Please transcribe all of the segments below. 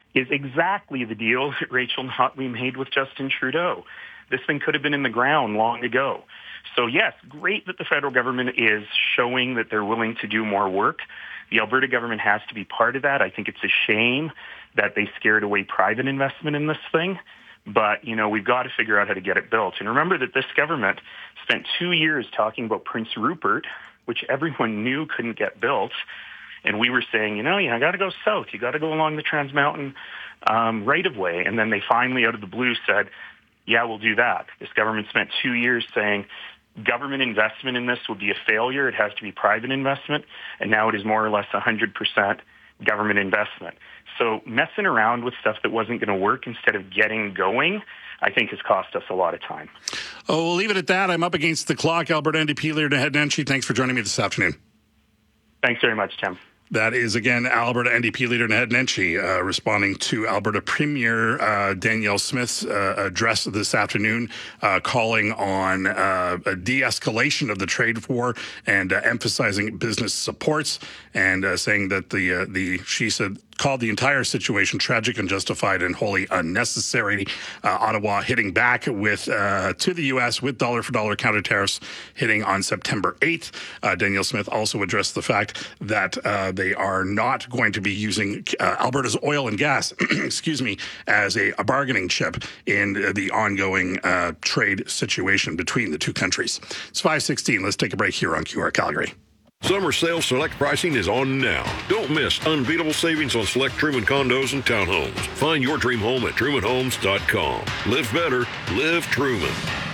is exactly the deal that Rachel Notley made with Justin Trudeau. This thing could have been in the ground long ago. So yes, great that the federal government is showing that they're willing to do more work. The Alberta government has to be part of that. I think it's a shame that they scared away private investment in this thing. But, we've got to figure out how to get it built. And remember that this government spent 2 years talking about Prince Rupert, which everyone knew couldn't get built. And we were saying, you got to go south. You got to go along the Trans Mountain right-of-way. And then they finally, out of the blue, said, yeah, we'll do that. This government spent 2 years saying government investment in this would be a failure. It has to be private investment. And now it is more or less 100% government investment. So messing around with stuff that wasn't going to work instead of getting going, I think has cost us a lot of time. Oh, we'll leave it at that. I'm up against the clock. Alberta NDP leader Naheed Nenshi, thanks for joining me this afternoon. Thanks very much, Tim. That is, again, Alberta NDP leader Naheed Nenshi responding to Alberta Premier Danielle Smith's address this afternoon, calling on a de-escalation of the trade war and emphasizing business supports, and saying that she said, called the entire situation tragic, unjustified, and wholly unnecessary. Ottawa hitting back with to the U.S. with dollar-for-dollar counter tariffs hitting on September 8th. Danielle Smith also addressed the fact that they are not going to be using Alberta's oil and gas, as a bargaining chip in the ongoing trade situation between the two countries. It's 5:16. Let's take a break here on QR Calgary. Summer sale select pricing is on now. Don't miss unbeatable savings on select Truman condos and townhomes. Find your dream home at trumanhomes.com. Live better, live Truman.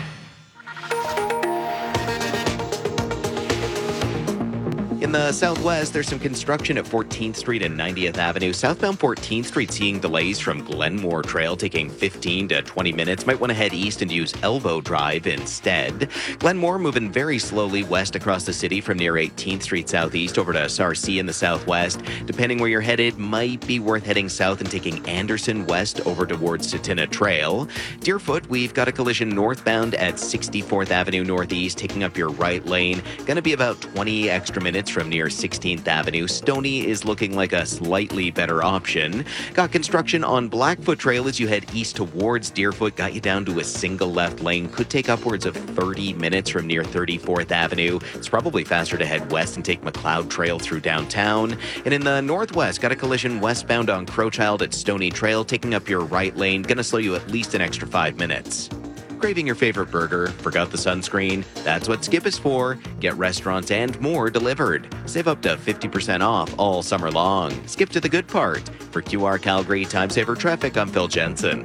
In the southwest, there's some construction at 14th Street and 90th Avenue. Southbound 14th Street seeing delays from Glenmore Trail taking 15 to 20 minutes. Might want to head east and use Elbow Drive instead. Glenmore moving very slowly west across the city from near 18th Street southeast over to Sarcee in the southwest. Depending where you're headed, might be worth heading south and taking Anderson west over towards Stetina Trail. Deerfoot, we've got a collision northbound at 64th Avenue Northeast, taking up your right lane. Going to be about 20 extra minutes from near 16th Avenue. Stony is looking like a slightly better option. Got construction on Blackfoot Trail as you head east towards Deerfoot. Got you down to a single left lane. Could take upwards of 30 minutes from near 34th Avenue. It's probably faster to head west and take McLeod Trail through downtown. And in the northwest, got a collision westbound on Crowchild at Stony Trail, taking up your right lane. Gonna slow you at least an extra 5 minutes. Craving your favorite burger? Forgot the sunscreen? That's what Skip is for. Get restaurants and more delivered. Save up to 50% off all summer long. Skip to the good part. For QR Calgary Time Saver Traffic, I'm Phil Jensen.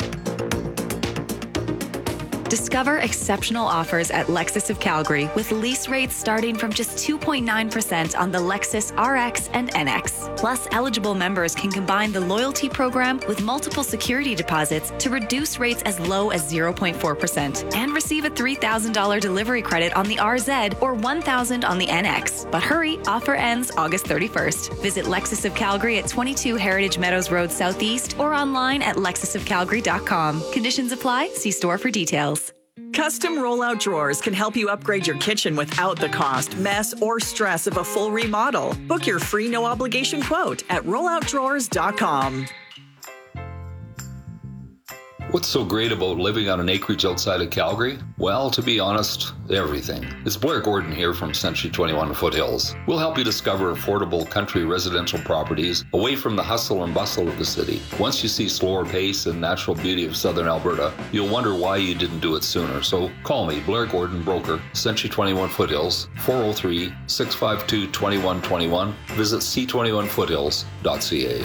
Discover exceptional offers at Lexus of Calgary with lease rates starting from just 2.9% on the Lexus RX and NX. Plus, eligible members can combine the loyalty program with multiple security deposits to reduce rates as low as 0.4% and receive a $3,000 delivery credit on the RZ or $1,000 on the NX. But hurry, offer ends August 31st. Visit Lexus of Calgary at 22 Heritage Meadows Road Southeast or online at lexusofcalgary.com. Conditions apply. See store for details. Custom rollout drawers can help you upgrade your kitchen without the cost, mess, or stress of a full remodel. Book your free no-obligation quote at rolloutdrawers.com. What's so great about living on an acreage outside of Calgary? Well, to be honest, everything. It's Blair Gordon here from Century 21 Foothills. We'll help you discover affordable country residential properties away from the hustle and bustle of the city. Once you see slower pace and natural beauty of southern Alberta, you'll wonder why you didn't do it sooner. So call me, Blair Gordon, broker, Century 21 Foothills, 403-652-2121. Visit c21foothills.ca.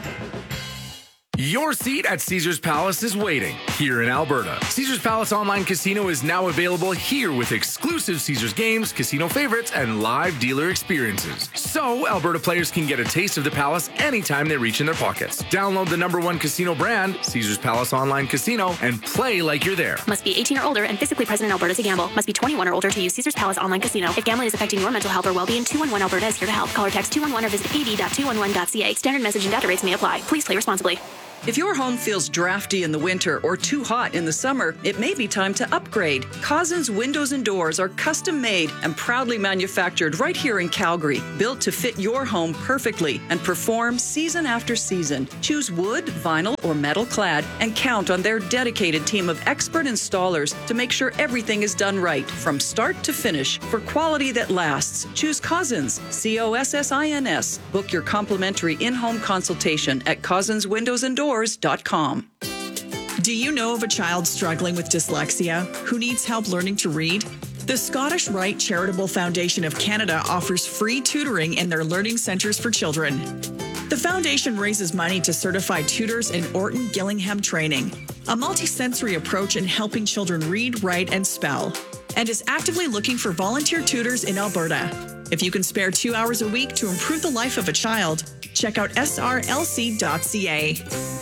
Your seat at Caesars Palace is waiting here in Alberta. Caesars Palace Online Casino is now available here with exclusive Caesars games, casino favorites, and live dealer experiences. So Alberta players can get a taste of the Palace anytime they reach in their pockets. Download the #1 casino brand, Caesars Palace Online Casino, and play like you're there. Must be 18 or older and physically present in Alberta to gamble. Must be 21 or older to use Caesars Palace Online Casino. If gambling is affecting your mental health or well-being, 211 Alberta is here to help. Call or text 211 or visit ad.211.ca. Standard message and data rates may apply. Please play responsibly. If your home feels drafty in the winter or too hot in the summer, it may be time to upgrade. Cousins Windows and Doors are custom made and proudly manufactured right here in Calgary, built to fit your home perfectly and perform season after season. Choose wood, vinyl, or metal clad and count on their dedicated team of expert installers to make sure everything is done right from start to finish. For quality that lasts, choose Cousins, COSSINS. Book your complimentary in-home consultation at cousinswindowsanddoors.com. Do you know of a child struggling with dyslexia who needs help learning to read? The Scottish Rite Charitable Foundation of Canada offers free tutoring in their learning centres for children. The foundation raises money to certify tutors in Orton Gillingham training, a multisensory approach in helping children read, write, and spell, and is actively looking for volunteer tutors in Alberta. If you can spare 2 hours a week to improve the life of a child, check out srlc.ca.